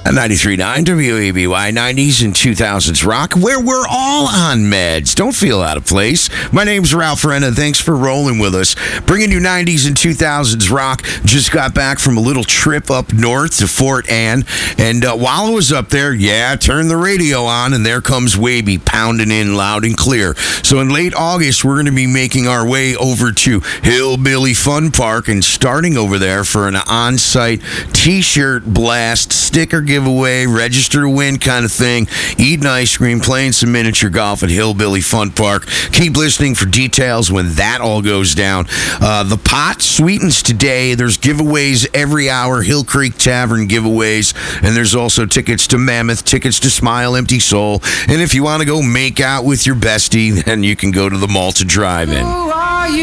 93.9 WABY, 90s and 2000s rock, where we're all on meds. Don't feel out of place. My name's Ralph Renna. Thanks for rolling with us. Bringing you 90s and 2000s rock. Just got back from a little trip up north to Fort Anne. And while I was up there, turned the radio on, and there comes Waby pounding in loud and clear. So in late August, we're going to be making our way over to Hillbilly Fun Park and starting over there for an on-site t-shirt blast, sticker giveaway, register to win kind of thing, eating ice cream, playing some miniature golf at Hillbilly Fun Park. Keep listening for details when that all goes down. The pot sweetens today. There's giveaways every hour, Hill Creek Tavern giveaways, and there's also tickets to Mammoth, tickets to Smile Empty Soul, and if you want to go make out with your bestie, then you can go to the Malta Drive-In.